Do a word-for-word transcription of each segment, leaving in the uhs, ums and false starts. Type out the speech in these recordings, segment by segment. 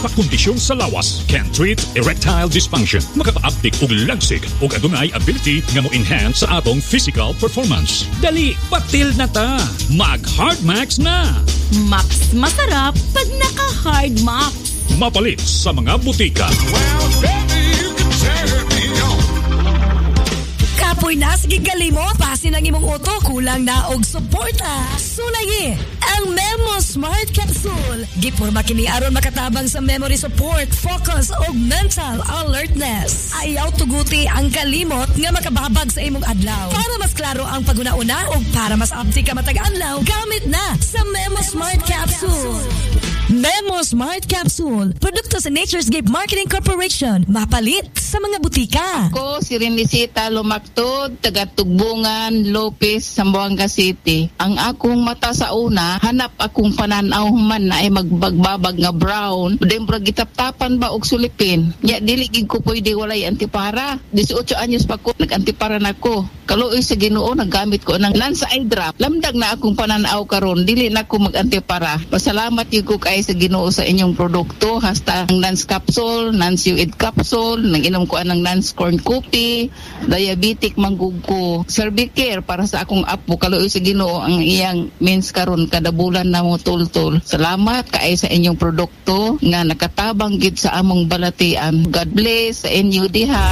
Nagpakondisyon sa lawas can treat erectile dysfunction. Makaka-uptick og lagsig o adunay ability nga mo enhance sa atong physical performance. Dali, batil na ta. Mag Hard Max na. Max masarap pag naka-Hard Max. Mapalit sa mga butika. Well, baby, you can turn me on. Kapoy na, sige galimot. Pasin ang imong auto, kulang na og suporta. Sulagi, ang Memo Smart Capsule. Gipurma kini aron makatabang sa memory support, focus og mental alertness. Ayaw tuguti ang kalimot nga makababag sa imong adlaw. Para mas klaro ang paguna-una o para mas abti ka matag adlaw, gamit na sa Memo Smart Capsule. Memo Smart Capsule. Produkto sa Nature's Gate Marketing Corporation. Mapalit sa mga butika. Ako si Renisita Lumaktod, taga Tugbungan, Lopez, Zamboanga City. Ang akong mata sa una, hanap akong pananaw man na ay magbagbabag nga brown. Dembra gitap-tapan ba og sulipin. Nya dili gid ko pwede walay antipara. eighteen anyos pa ko nag-antipara na ko. Kaluoy sa Ginoo naggamit ko ng Lansa Eye Drop. Lamdag na akong pananaw karon, dili na ko mag-antipara. Pasalamat gyud ko kay sa Ginoo sa inyong produkto, hasta ang Nance Capsule, Nance U I D Capsule, nang inom ko ang Nance Corn Coffee, diabetic manggug ko, Cervicare para sa akong apo. Kaluoy sa Ginoo ang iyang means karon kada bulan na mo tultol. Salamat kay sa inyong produkto nga nakatabang gid sa among balatian. God bless sa inyo diha.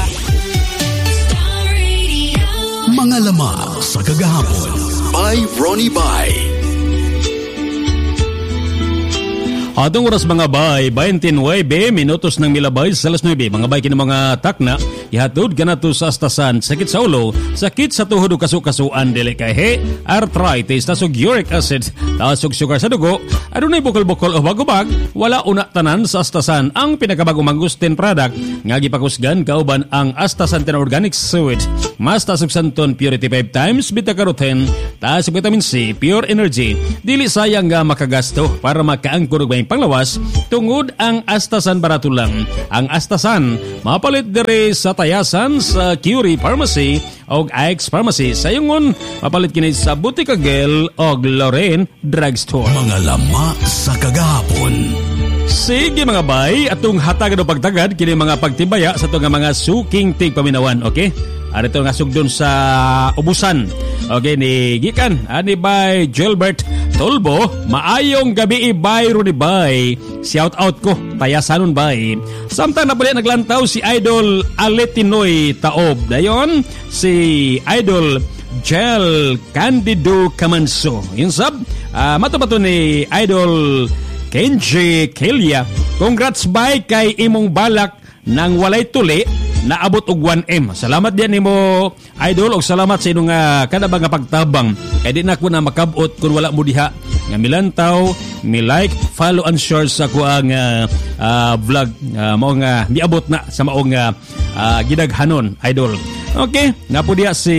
Mga lamang sa kagahapon by Ronnie Bay. Atong oras mga bay, twenty-nine minutos ng milabay sa alas nine. Mga bay kini mga takna, ihatod ka na to sa astasan, sakit sa ulo, sakit sa tuhod o kasu-kasuan, dili kay he, arthritis, tasog uric acid, tasog sugar sa dugo, adunay bukol-bukol o bagubag, wala una tanan sa astasan. Ang pinakabagong mangustin product, nga gipakusgan kauban ang astasan ten organic sweet, mas tasog santon purity five times, beta-carotene, tasog vitamin C, pure energy, dili sayang nga makagasto para makaangkor may panglawas tungod ang astasan barato lang. Ang astasan mapalit diri sa tayasan sa Curie Pharmacy o Ike's Pharmacy. Sa yungon mapalit kini sa Butika Gel o Lorraine Drugstore. Mga lama sa kagahapon. Sige mga bay, atong hatag o pagtagad kini mga pagtibaya sa itong mga suking tigpaminawan, okay? Ano ito nga sugdon sa ubusan. Okay, ni Gikan, ani by Gilbert Tolbo, maayong gabi by Rudy Bay. Shout out ko, tayasanon bay. Samtang na pala naglantaw si Idol Aletinoy Taob. Dayon, si Idol Gel Candido Camanso. Yung sab, uh, matubato ni Idol Kenji Kelia. Congrats bay kay imong balak nang walay tuli naabot og one M. Salamat diyan nimo Idol og salamat sa inong uh, kada nga pagtabang. Kay di na ko na makabot kun wala mo diha nga milantaw, mi like, follow and share sa ko ang uh, uh, vlog uh, mao nga miabot na sa maong uh, uh, gidaghanon Idol. Okay, nga po diha si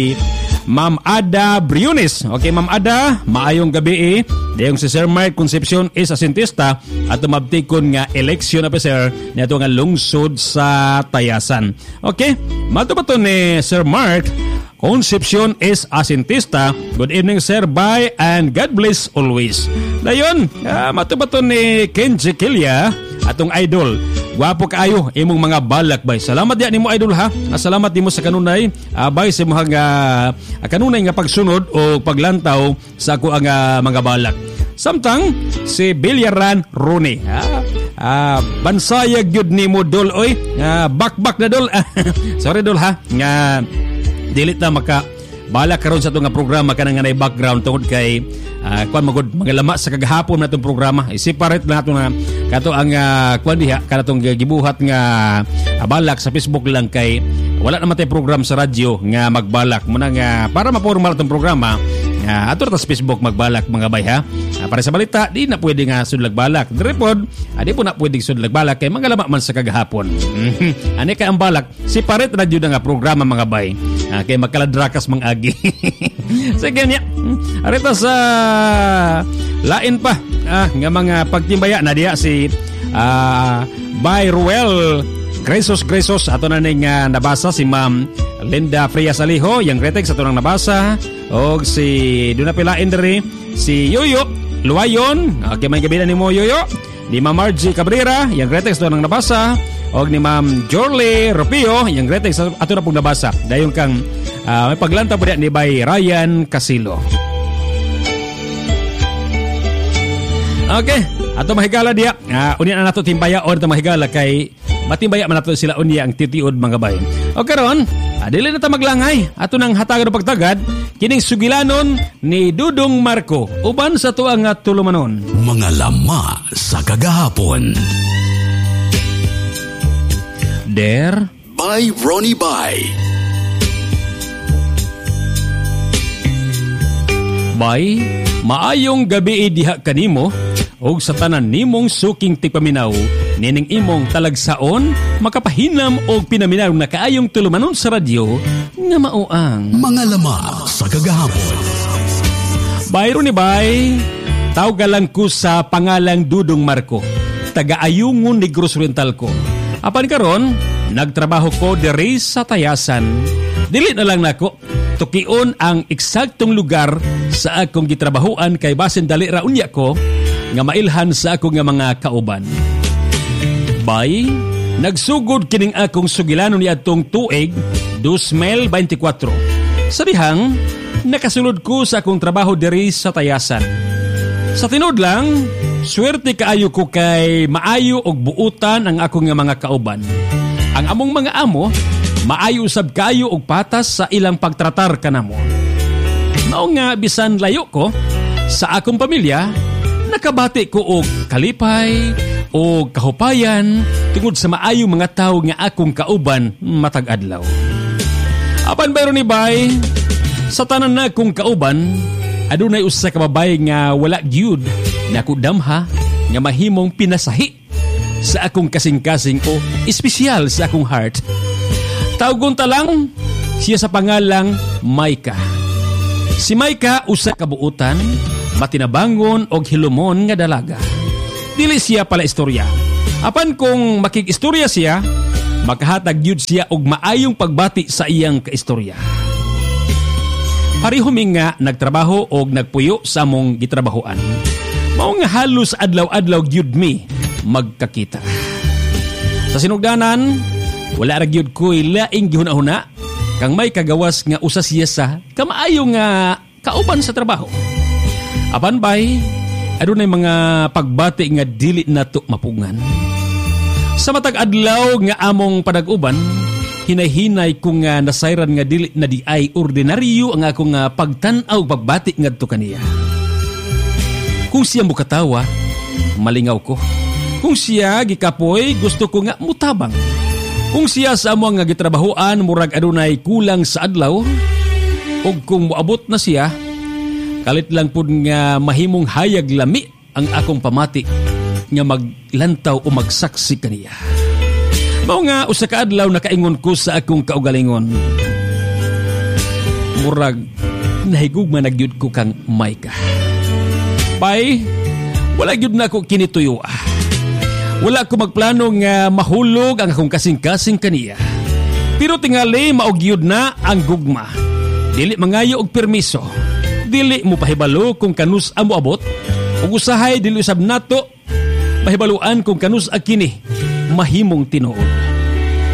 Ma'am Ada Briones. Okay, Ma'am Ada, maayong gabi eh. Dayong si Sir Mark Concepcion is asintista at tumabtikon nga election officer nito nga lungsod sa Tayasan. Okay, matubato ni Sir Mark Concepcion is asintista. Good evening Sir, bye and God bless always. Dayon, uh, matubato ni Kenji Kilya atong idol. Gwapo kaayo imong mga balak bay. Salamat diyan nimo idol ha. Salamat nimo sa kanunay uh, bay sa mga uh, kanunay nga pagsunod o paglantaw sa ako ang uh, mga balak. Samtang si Bilyaran Rooney. Ha? Uh, bansayag yun nimo dol oy. Uh, back-back na dol. Sorry dol ha. Nga dilit na maka balak karon sa itong programa kanang nga background tungod kay uh, kuan magud mga lama sa kagahapon na itong programa. I-separate na ito na kato ang uh, kuan diha kanatong gibuhat nga uh, balak sa Facebook lang kay wala naman tayo program sa radyo nga magbalak muna nga para mapormal itong programa. Uh, ato ta sa Facebook magbalak mga bay ha. Uh, para sa balita di na pwede nga sudlag balak. Direpod, adi po na pwede sudlag balak kay mga lama man sa kagahapon. Ani kay ang balak separate radyo na nga programa mga bay. Uh, kay magkaladrakas mang agi. Sige niya. Arita sa lain pa ah, nga mga pagtimbaya na diya si uh, Bay Ruel Gresos Gresos ato na ning uh, nabasa si Ma'am Linda Frias Aliho yang Gretex ato nang nabasa og si Duna Pilain diri si Yoyo Luayon. Okay, may gabi na nimo Yoyo. ni Ma'am Margie Cabrera, yung greetings ito nang nabasa, o ni Ma'am Jorly Ropio, yung greetings ato na pong nabasa. Dayon kang uh, may paglanta po niya ni Bay Ryan Casilo. Okay, ato mahigala diya. Uh, unya na nato timbaya o nato mahigala kay matimbaya man nato sila unya ang titiod mga bay. O karon, adili na ta maglangay. Ato nang hatagan o pagtagad kining sugilanon ni Dudong Marco uban sa tuang nga tulumanon. Mga lama sa kagahapon. Der By Ronnie Bay. Bay, maayong gabi diha kanimo og sa tanan nimong suking tigpaminaw nining imong talagsaon makapahinam og pinaminaw na kaayong tulumanon sa radyo nga mauang Mga lama sa kagahapon. Bayro ni Bay, tawgalan ko sa pangalang Dudong Marco, taga-ayungon Negros Oriental ko. Apan karon, nagtrabaho ko diri sa Tayasan. Dili na lang nako tukion ang eksaktong lugar sa akong gitrabahoan kay basin dali ra unya ko nga mailhan sa akong nga mga kauban. Bay, nagsugod kining akong sugilanon ni atong tuig twenty twenty-four. Sabihang, nakasulod ko sa akong trabaho diri sa Tayasan. Sa tinod lang, swerte kaayo ko kay maayo og buutan ang akong nga mga kauban. Ang among mga amo, maayo usab kayo og patas sa ilang pagtratar kanamo. Mao nga bisan layo ko sa akong pamilya, nakabati ko og kalipay o kahupayan tungod sa maayong mga tao nga akong kauban matag adlaw. Apan bayro ni Bay, sa tanan na akong kauban, adunay usa ka babae nga wala gyud na ako damha nga mahimong pinasahi sa akong kasing-kasing o espesyal sa akong heart. Tawgon ta lang siya sa pangalang Maika. Si Maika usa ka buutan, matinabangon og hilumon nga dalaga. Dili siya pala istorya. Apan kung makikistorya siya, makahatag gyud siya og maayong pagbati sa iyang kaistorya. Pareho mi nga nagtrabaho og nagpuyo sa among gitrabahoan. Mao nga halos adlaw-adlaw gyud mi magkakita. Sa sinugdanan, wala ra gyud ko'y laing gihuna-huna kang may kagawas nga usa siya sa kamaayo nga kauban sa trabaho. Apan bay, adunay mga pagbati nga dili nato mapungan. Sa matag adlaw nga among panag-uban, hinay-hinay ko nga nasayran nga dili na di ay ordinaryo ang akong nga pagtan-aw pagbati ngadto kaniya. Kung siya mukatawa, malingaw ko. Kung siya gikapoy, gusto ko nga mutabang. Kung siya sa among nga gitrabahoan murag adunay kulang sa adlaw, ug kung moabot na siya, kalit lang pud nga mahimong hayag lami ang akong pamati nga maglantaw o magsaksi kaniya. Mao nga usa ka adlaw nakaingon ko sa akong kaugalingon. Murag nahigugma na gyud ko kang Maika. Pay, wala gyud na ako kinituyo. Wala ko magplano nga mahulog ang akong kasing-kasing kaniya. Pero tingali maog gyud na ang gugma. Dili mangayo og permiso. Dili mo pahibalo kung kanus amo abot. Ug usahay dili usab nato pahibaluan kung kanus akini mahimong tinuod.